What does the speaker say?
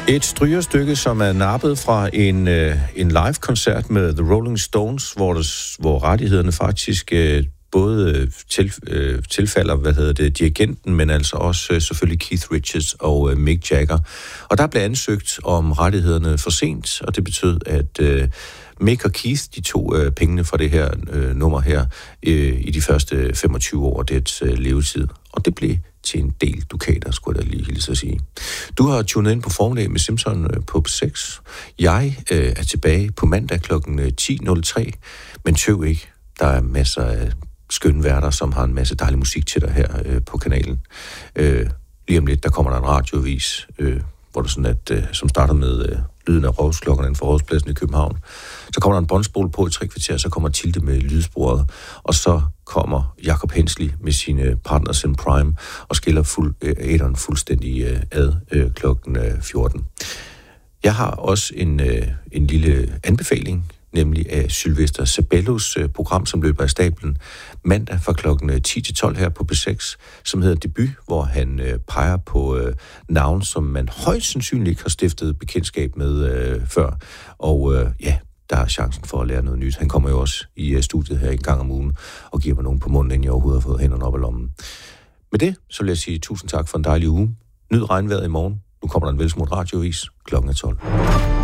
Et strygerstykke, som er nappet fra en live-koncert med The Rolling Stones, hvor rettighederne faktisk både tilfalder, dirigenten, men altså også selvfølgelig Keith Richards og Mick Jagger. Og der blev ansøgt om rettighederne for sent, og det betød, at Mick og Keith, de tog pengene for det her nummer her i de første 25 år af dets levetid. Og det blev til en del dukater, skulle jeg da lige hilse at sige. Du har tunet ind på Formiddag med Simpson på 6. Jeg er tilbage på mandag kl. 10.03, men tøv ikke. Der er masser af skønne værter, som har en masse dejlig musik til dig her på kanalen. Lige om lidt, der kommer der en radioavis, hvor der sådan som starter med lyden af rådsklokkerne inden for Rådspladsen i København. Så kommer der en båndspol på i 3 kvarter, så kommer Tilde med lydsporet, og så kommer Jacob Hensley med sine partners in Prime og skiller æderen fuldstændig ad klokken 14. Jeg har også en lille anbefaling, nemlig af Sylvester Sabellos program, som løber af stablen mandag fra klokken 10 til 12 her på B6, som hedder Debut, hvor han peger på navn, som man højst sandsynligt har stiftet bekendtskab med før. Og der er chancen for at lære noget nyt. Han kommer jo også i studiet her en gang om ugen og giver mig nogen på munden, inden jeg overhovedet har fået hænderne op af lommen. Med det, så vil jeg sige tusind tak for en dejlig uge. Nyd regnvejret i morgen. Nu kommer der en velsmurt radioavis klokken 12.